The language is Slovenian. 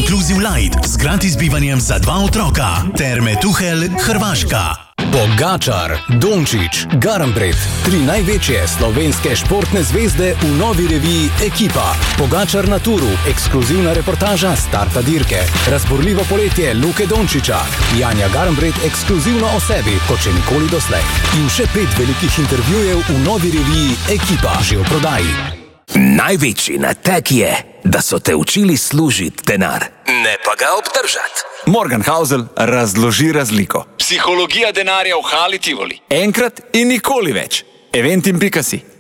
Inclusive Light z gratis bivanjem za 2 otroka. Terme Tuhelj, Hrvaška. Pogačar, Dončić, Garnbret, 3 največje slovenske športne zvezde v novi reviji Ekipa. Pogačar na turu, ekskluzivna reportaža starta dirke. Razburljivo poletje Luke Dončića. Janja Garnbret ekskluzivno o sebi, kot še nikoli doslej. In še 5 velikih intervjujev v novi reviji Ekipa, že v prodaji. Največji nateg je, da so te učili služiti denar, ne pa ga obdržati. Morgan Housel razloži razliko. Psihologija denarja v Hali Tivoli. Enkrat in nikoli več. Eventim.si